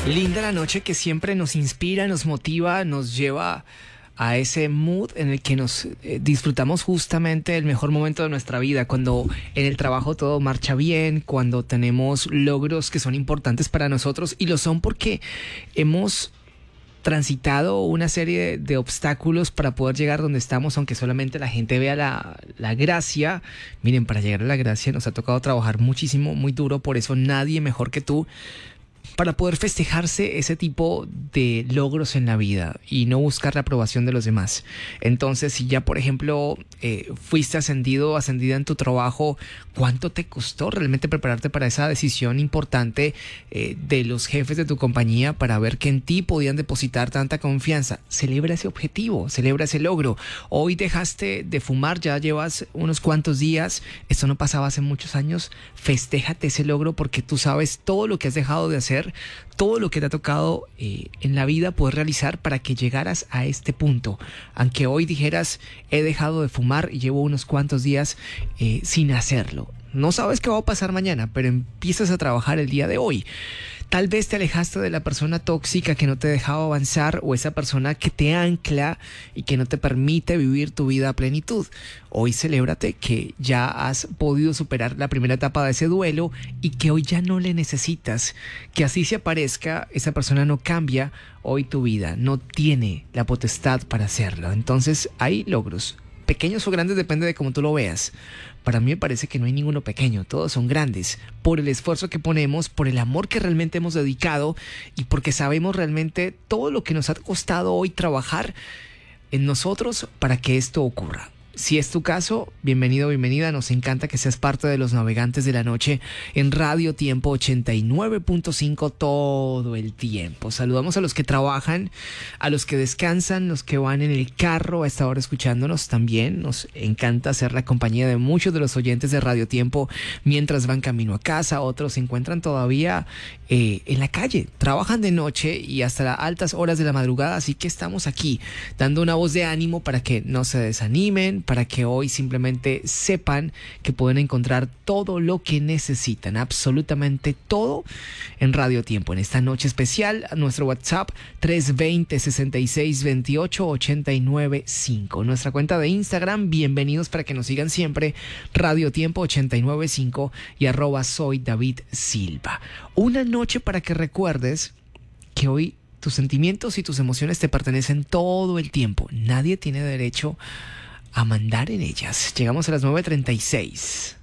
Linda la noche que siempre nos inspira, nos motiva, nos lleva a ese mood en el que nos disfrutamos justamente el mejor momento de nuestra vida, cuando en el trabajo todo marcha bien, cuando tenemos logros que son importantes para nosotros, y lo son porque hemos transitado una serie de obstáculos para poder llegar donde estamos, aunque solamente la gente vea la gracia. Miren, para llegar a la gracia nos ha tocado trabajar muchísimo, muy duro, por eso nadie mejor que tú para poder festejarse ese tipo de logros en la vida y no buscar la aprobación de los demás. Entonces, si ya, por ejemplo, fuiste ascendido o ascendida en tu trabajo, ¿cuánto te costó realmente prepararte para esa decisión importante de los jefes de tu compañía para ver que en ti podían depositar tanta confianza? Celebra ese objetivo, celebra ese logro. Hoy dejaste de fumar, ya llevas unos cuantos días, esto no pasaba hace muchos años. Festéjate ese logro porque tú sabes todo lo que has dejado de hacer, todo lo que te ha tocado en la vida poder realizar para que llegaras a este punto. Aunque hoy dijeras, he dejado de fumar y llevo unos cuantos días sin hacerlo. No sabes qué va a pasar mañana, pero empiezas a trabajar el día de hoy. Tal vez te alejaste de la persona tóxica que no te dejaba avanzar, o esa persona que te ancla y que no te permite vivir tu vida a plenitud. Hoy celébrate que ya has podido superar la primera etapa de ese duelo y que hoy ya no le necesitas. Que así se aparezca, esa persona no cambia hoy tu vida, no tiene la potestad para hacerlo. Entonces hay logros, pequeños o grandes, depende de cómo tú lo veas. Para mí me parece que no hay ninguno pequeño, todos son grandes, por el esfuerzo que ponemos, por el amor que realmente hemos dedicado y porque sabemos realmente todo lo que nos ha costado hoy trabajar en nosotros para que esto ocurra. Si es tu caso, bienvenido, bienvenida. Nos encanta que seas parte de los navegantes de la noche en Radio Tiempo 89.5 todo el tiempo. Saludamos a los que trabajan, a los que descansan, los que van en el carro a esta hora escuchándonos también. Nos encanta ser la compañía de muchos de los oyentes de Radio Tiempo mientras van camino a casa. Otros se encuentran todavía en la calle, trabajan de noche y hasta las altas horas de la madrugada. Así que estamos aquí dando una voz de ánimo para que no se desanimen, para que hoy simplemente sepan que pueden encontrar todo lo que necesitan, absolutamente todo en Radio Tiempo. En esta noche especial, nuestro WhatsApp 320-6628-895. Nuestra cuenta de Instagram, bienvenidos para que nos sigan siempre, Radio Tiempo 895 y @soy David Silva. Una noche para que recuerdes que hoy tus sentimientos y tus emociones te pertenecen todo el tiempo. Nadie tiene derecho a mandar en ellas. Llegamos a las 9:36.